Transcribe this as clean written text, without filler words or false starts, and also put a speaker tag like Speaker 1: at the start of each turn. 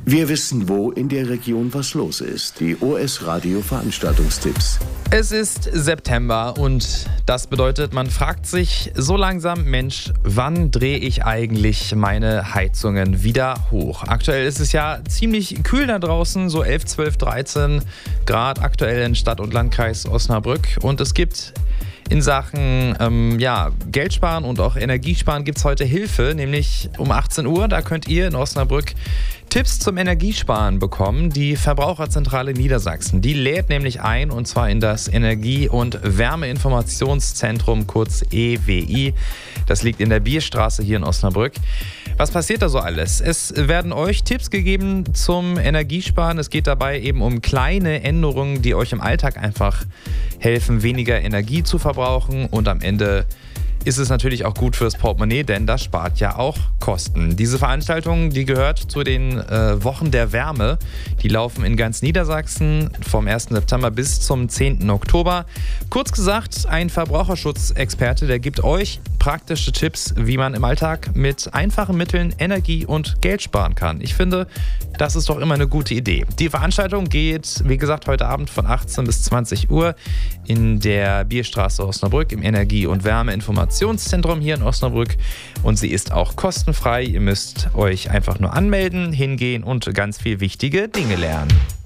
Speaker 1: Wir wissen, wo in der Region was los ist. Die OS Radio Veranstaltungstipps.
Speaker 2: Es ist September und das bedeutet, man fragt sich so langsam, Mensch, wann drehe ich eigentlich meine Heizungen wieder hoch? Aktuell ist es ja ziemlich kühl da draußen, so 11, 12, 13 Grad aktuell in Stadt- und Landkreis Osnabrück. Und es gibt in Sachen Geld sparen und auch Energiesparen gibt es heute Hilfe, nämlich um 18 Uhr. Da könnt ihr in Osnabrück Tipps zum Energiesparen bekommen. Die Verbraucherzentrale Niedersachsen, die lädt nämlich ein, und zwar in das Energie- und Wärmeinformationszentrum, kurz EWI. Das liegt in der Bierstraße hier in Osnabrück. Was passiert da so alles? Es werden euch Tipps gegeben zum Energiesparen. Es geht dabei eben um kleine Änderungen, die euch im Alltag einfach helfen, weniger Energie zu verbrauchen, und am Ende ist es natürlich auch gut fürs Portemonnaie, denn das spart ja auch Kosten. Diese Veranstaltung, die gehört zu den Wochen der Wärme. Die laufen in ganz Niedersachsen vom 1. September bis zum 10. Oktober. Kurz gesagt, ein Verbraucherschutzexperte, der gibt euch praktische Tipps, wie man im Alltag mit einfachen Mitteln Energie und Geld sparen kann. Ich finde, das ist doch immer eine gute Idee. Die Veranstaltung geht, wie gesagt, heute Abend von 18 bis 20 Uhr in der Bierstraße Osnabrück im Energie- und Wärmeinformationszentrum hier in Osnabrück, und sie ist auch kostenfrei. Ihr müsst euch einfach nur anmelden, hingehen und ganz viel wichtige Dinge lernen.